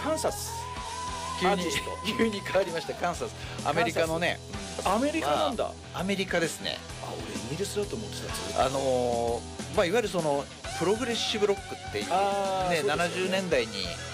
カンサス急にアーティスト急に変わりました。カンサス、アメリカのね、 アメリカなんだ。 アメリカですね。 俺イギリスだと思ってた。 いわゆるそのプログレッシブロックっていうね、 そうですよね 70年代に